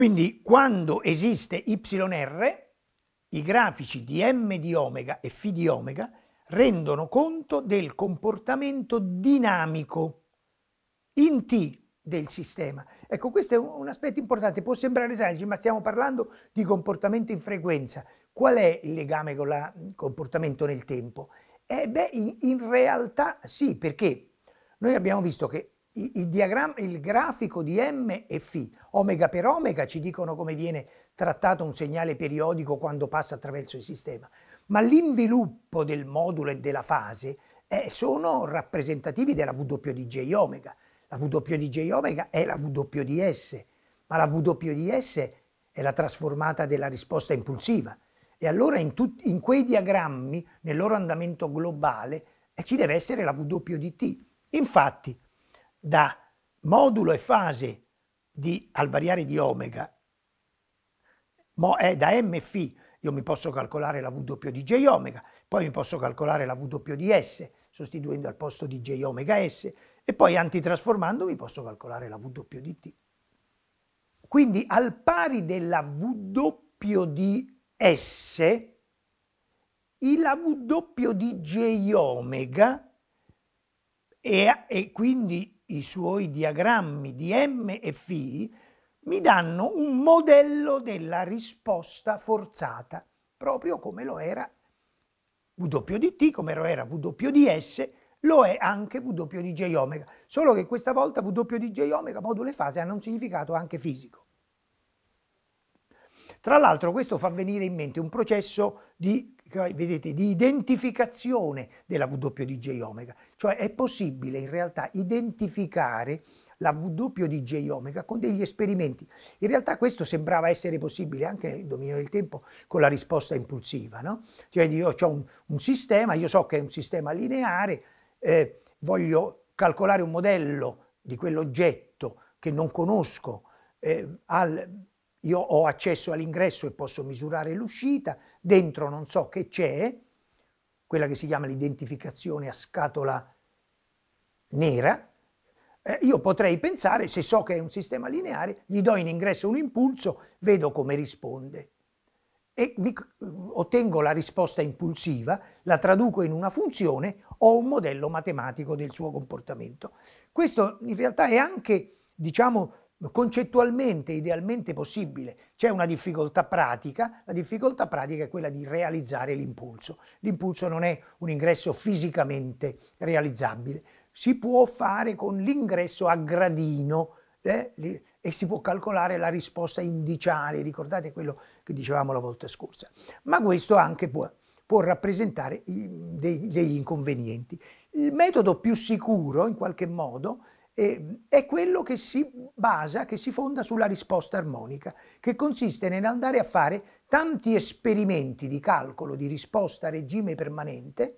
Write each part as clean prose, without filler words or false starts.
Quindi quando esiste YR, i grafici di M di omega e φ di omega rendono conto del comportamento dinamico in T del sistema. Ecco, questo è un aspetto importante. Può sembrare semplice, ma stiamo parlando di comportamento in frequenza. Qual è il legame con il comportamento nel tempo? In realtà sì, perché noi abbiamo visto che il grafico di M e φ, omega per omega, ci dicono come viene trattato un segnale periodico quando passa attraverso il sistema, ma l'inviluppo del modulo e della fase sono rappresentativi della W di J omega. La W di J omega è la W di S, ma la W di S è la trasformata della risposta impulsiva. E allora in quei diagrammi, nel loro andamento globale, ci deve essere la W di T. Infatti, da modulo e fase al variare di omega, da M e φ, io mi posso calcolare la W di J omega, poi mi posso calcolare la W di S, sostituendo al posto di J omega S, e poi antitrasformando mi posso calcolare la W di T. Quindi al pari della W di S, la W di J omega e quindi i suoi diagrammi di M e φ mi danno un modello della risposta forzata, proprio come lo era W di T, come lo era W di S, lo è anche W di J omega, solo che questa volta W di J omega, modulo e fase, hanno un significato anche fisico. Tra l'altro questo fa venire in mente un processo di identificazione della W di J omega, cioè è possibile in realtà identificare la W di J omega con degli esperimenti. In realtà questo sembrava essere possibile anche nel dominio del tempo con la risposta impulsiva, no? Cioè io ho un sistema, io so che è un sistema lineare, voglio calcolare un modello di quell'oggetto che non conosco, io ho accesso all'ingresso e posso misurare l'uscita, dentro non so che c'è, quella che si chiama l'identificazione a scatola nera. Io potrei pensare, se so che è un sistema lineare, gli do in ingresso un impulso, vedo come risponde e ottengo la risposta impulsiva, la traduco in una funzione, ho un modello matematico del suo comportamento. Questo in realtà è anche, diciamo, concettualmente, idealmente possibile. C'è una difficoltà pratica, la difficoltà pratica è quella di realizzare l'impulso. L'impulso non è un ingresso fisicamente realizzabile, si può fare con l'ingresso a gradino e si può calcolare la risposta indiciale, ricordate quello che dicevamo la volta scorsa, ma questo anche può rappresentare degli inconvenienti. Il metodo più sicuro, in qualche modo, è quello che si basa, che si fonda sulla risposta armonica, che consiste nell'andare a fare tanti esperimenti di calcolo di risposta a regime permanente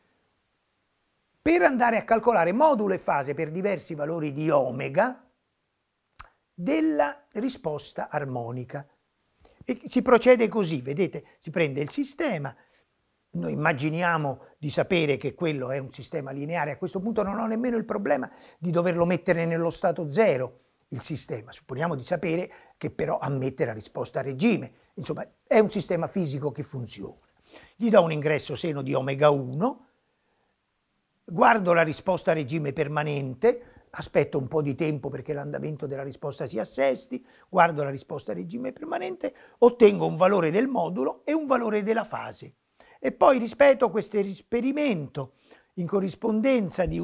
per andare a calcolare modulo e fase per diversi valori di omega della risposta armonica. E si procede così, vedete, si prende il sistema, noi immaginiamo di sapere che quello è un sistema lineare, a questo punto non ho nemmeno il problema di doverlo mettere nello stato zero il sistema, supponiamo di sapere che però ammette la risposta a regime, insomma è un sistema fisico che funziona. Gli do un ingresso seno di omega 1, guardo la risposta a regime permanente, aspetto un po' di tempo perché l'andamento della risposta si assesti, guardo la risposta a regime permanente, ottengo un valore del modulo e un valore della fase. E poi rispetto questo esperimento in corrispondenza di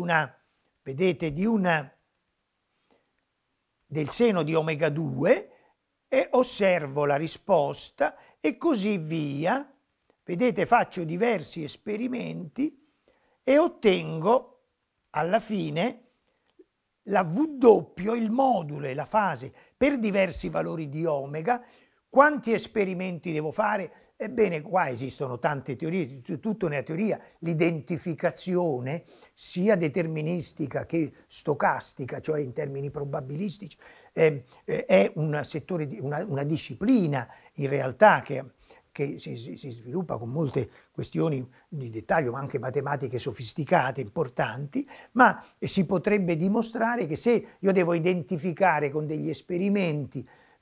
del seno di omega 2 e osservo la risposta e così via. Vedete, faccio diversi esperimenti e ottengo alla fine la W, il modulo e la fase per diversi valori di omega. Quanti esperimenti devo fare? Ebbene, qua esistono tante teorie, tutto nella teoria. L'identificazione, sia deterministica che stocastica, cioè in termini probabilistici, è un settore, una disciplina in realtà che si sviluppa con molte questioni di dettaglio, ma anche matematiche sofisticate, importanti, ma si potrebbe dimostrare che se io devo identificare con degli esperimenti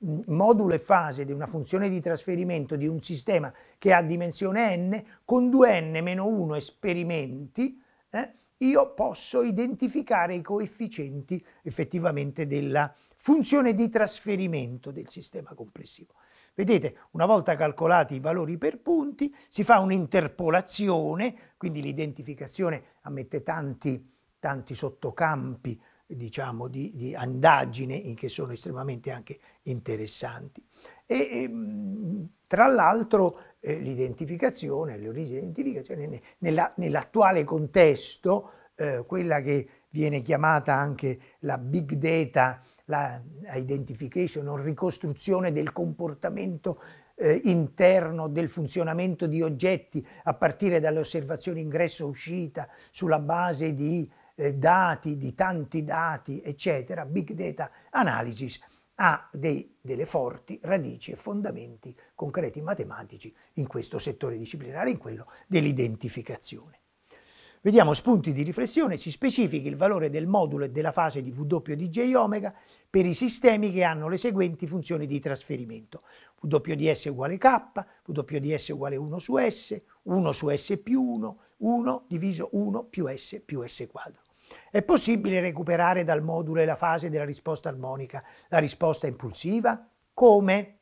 modulo e fase di una funzione di trasferimento di un sistema che ha dimensione n, con 2n-1 esperimenti, io posso identificare i coefficienti effettivamente della funzione di trasferimento del sistema complessivo. Vedete, una volta calcolati i valori per punti, si fa un'interpolazione, quindi l'identificazione ammette tanti sottocampi, diciamo, di indagine che sono estremamente anche interessanti. Tra l'altro l'identificazione, nell'attuale contesto, quella che viene chiamata anche la big data, la identification o ricostruzione del comportamento interno del funzionamento di oggetti a partire dalle osservazioni ingresso-uscita sulla base di dati, di tanti dati, eccetera, big data analysis ha delle forti radici e fondamenti concreti matematici in questo settore disciplinare, in quello dell'identificazione. Vediamo spunti di riflessione. Si specifica il valore del modulo e della fase di W di J omega per i sistemi che hanno le seguenti funzioni di trasferimento. W di S uguale K, W di S uguale 1 su S, 1 su S più 1, 1 diviso 1 più S quadro. È possibile recuperare dal modulo e la fase della risposta armonica la risposta impulsiva? Come?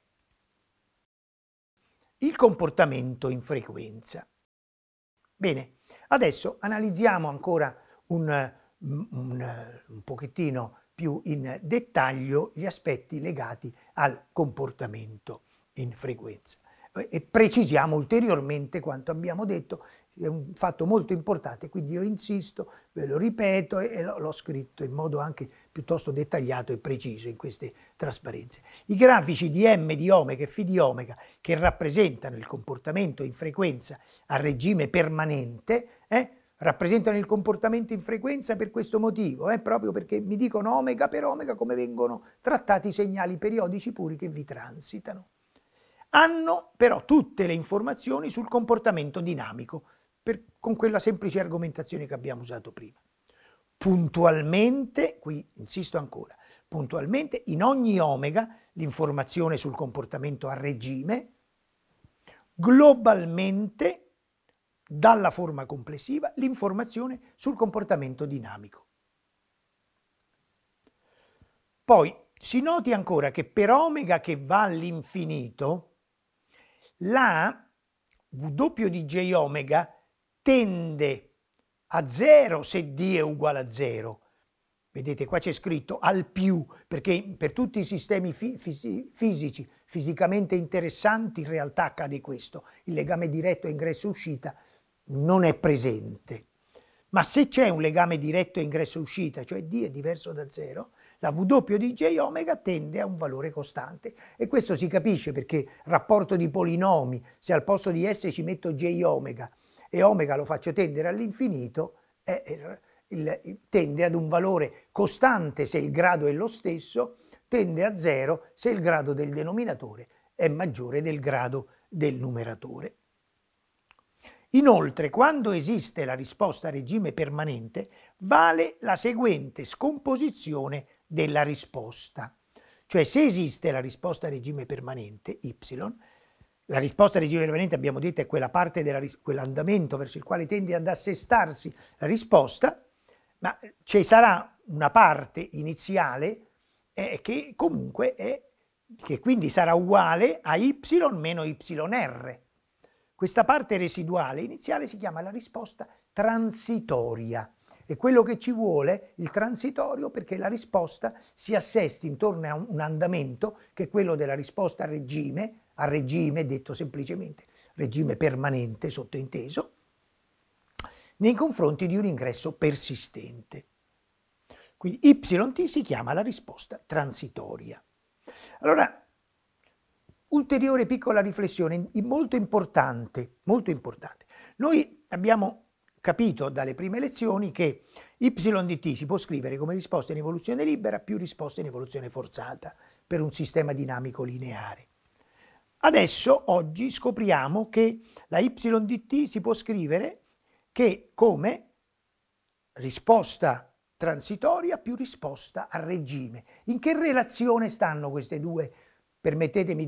Il comportamento in frequenza. Bene, adesso analizziamo ancora un pochettino più in dettaglio gli aspetti legati al comportamento in frequenza e precisiamo ulteriormente quanto abbiamo detto. È un fatto molto importante, quindi io insisto, ve lo ripeto e l'ho scritto in modo anche piuttosto dettagliato e preciso in queste trasparenze. I grafici di m di omega e φ di omega che rappresentano il comportamento in frequenza a regime permanente, rappresentano il comportamento in frequenza per questo motivo, proprio perché mi dicono omega per omega come vengono trattati i segnali periodici puri che vi transitano. Hanno però tutte le informazioni sul comportamento dinamico, con quella semplice argomentazione che abbiamo usato prima. Puntualmente, qui insisto ancora, puntualmente in ogni omega l'informazione sul comportamento a regime, globalmente dalla forma complessiva l'informazione sul comportamento dinamico. Poi si noti ancora che per omega che va all'infinito, la W di J omega tende a 0 se D è uguale a 0. Vedete, qua c'è scritto al più, perché per tutti i sistemi fisici, fisicamente interessanti, in realtà accade questo. Il legame diretto ingresso-uscita non è presente. Ma se c'è un legame diretto ingresso-uscita, cioè D è diverso da 0, la W di J omega tende a un valore costante. E questo si capisce perché rapporto di polinomi, se al posto di S ci metto J omega e omega lo faccio tendere all'infinito, tende ad un valore costante se il grado è lo stesso, tende a 0 se il grado del denominatore è maggiore del grado del numeratore. Inoltre, quando esiste la risposta a regime permanente, vale la seguente scomposizione della risposta. Cioè, se esiste la risposta a regime permanente, y, la risposta a regime permanente, abbiamo detto, è quella parte quell'andamento verso il quale tende ad assestarsi la risposta, ma ci sarà una parte iniziale che comunque che quindi sarà uguale a y meno yr. Questa parte residuale iniziale si chiama la risposta transitoria. È quello che ci vuole, il transitorio, perché la risposta si assesti intorno a un andamento che è quello della risposta a regime, detto semplicemente, regime permanente sottointeso, nei confronti di un ingresso persistente. Quindi YT si chiama la risposta transitoria. Allora, ulteriore piccola riflessione molto importante. Noi abbiamo capito dalle prime lezioni che y di t si può scrivere come risposta in evoluzione libera più risposta in evoluzione forzata per un sistema dinamico lineare. Adesso, oggi, scopriamo che la y di t si può scrivere che come risposta transitoria più risposta a regime. In che relazione stanno queste due permettetemi